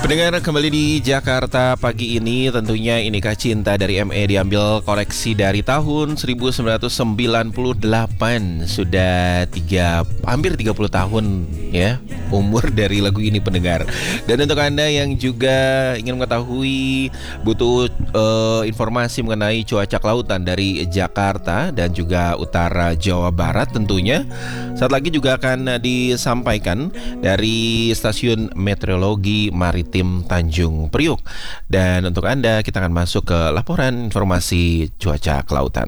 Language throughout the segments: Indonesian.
Pendengar, kembali di Jakarta pagi ini, tentunya Inikah Cinta dari ME diambil koreksi dari tahun 1998. Sudah hampir 30 tahun ya umur dari lagu ini, pendengar. Dan untuk Anda yang juga ingin mengetahui, butuh informasi mengenai cuaca kelautan dari Jakarta dan juga utara Jawa Barat, tentunya saat lagi juga akan disampaikan dari Stasiun Meteorologi Maritim Tanjung Priuk. Dan untuk Anda, kita akan masuk ke laporan informasi cuaca kelautan.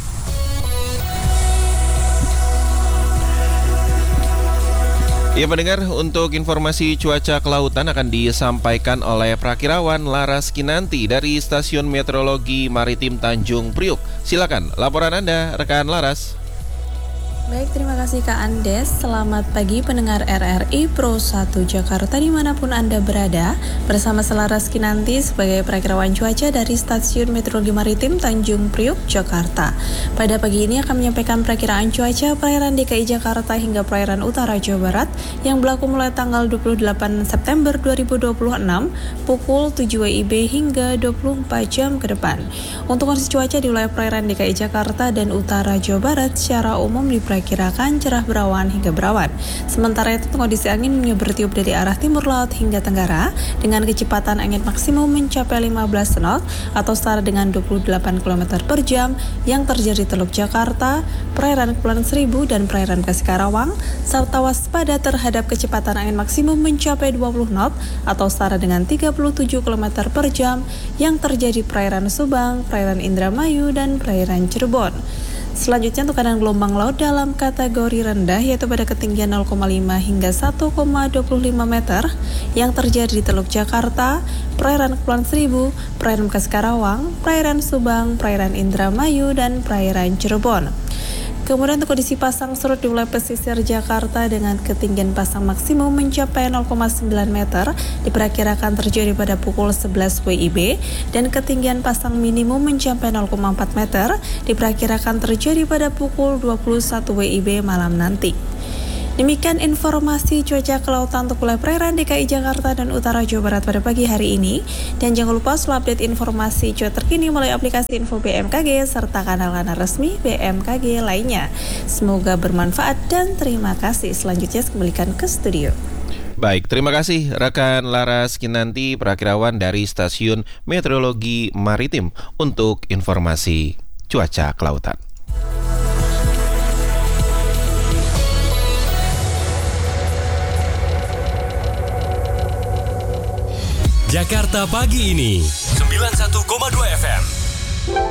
Ya pendengar, untuk informasi cuaca kelautan akan disampaikan oleh Prakirawan Laras Kinanti dari Stasiun Meteorologi Maritim Tanjung Priuk. Silakan laporan Anda, rekan Laras. Baik, terima kasih Kak Andes. Selamat pagi pendengar RRI Pro 1 Jakarta dimanapun Anda berada. Bersama Laras Kinanti sebagai Prakirawan Cuaca dari Stasiun Meteorologi Maritim Tanjung Priuk, Jakarta. Pada pagi ini akan menyampaikan perakiraan cuaca perairan DKI Jakarta hingga perairan utara Jawa Barat yang berlaku mulai tanggal 28 September 2026 pukul 7 WIB hingga 24 jam ke depan. Untuk kondisi cuaca di wilayah perairan DKI Jakarta dan utara Jawa Barat secara umum diperkirakan cerah berawan hingga berawan. Sementara itu kondisi angin bertiup dari arah timur laut hingga tenggara dengan kecepatan angin maksimum mencapai 15 knot atau setara dengan 28 km per jam yang terjadi di Teluk Jakarta, perairan Kepulauan Seribu dan perairan Bekasi Karawang, serta waspada terhadap kecepatan angin maksimum mencapai 20 knot atau setara dengan 37 km per jam yang terjadi di perairan Subang, perairan Indramayu dan perairan Cirebon. Selanjutnya untuk keadaan gelombang laut dalam kategori rendah yaitu pada ketinggian 0,5 hingga 1,25 meter yang terjadi di Teluk Jakarta, perairan Kepulauan Seribu, perairan Bekasi Karawang, perairan Subang, perairan Indramayu dan perairan Cirebon. Kemudian untuk kondisi pasang surut di wilayah pesisir Jakarta dengan ketinggian pasang maksimum mencapai 0,9 meter diperkirakan terjadi pada pukul 11 WIB dan ketinggian pasang minimum mencapai 0,4 meter diperkirakan terjadi pada pukul 21 WIB malam nanti. Demikian informasi cuaca kelautan untuk wilayah perairan DKI Jakarta dan utara Jawa Barat pada pagi hari ini. Dan jangan lupa selalu update informasi cuaca terkini melalui aplikasi Info BMKG serta kanal-kanal resmi BMKG lainnya. Semoga bermanfaat dan terima kasih. Selanjutnya kembalikan ke studio. Baik, terima kasih rekan Laras Kinanti, Prakirawan dari Stasiun Meteorologi Maritim untuk informasi cuaca kelautan. Jakarta pagi ini 91,2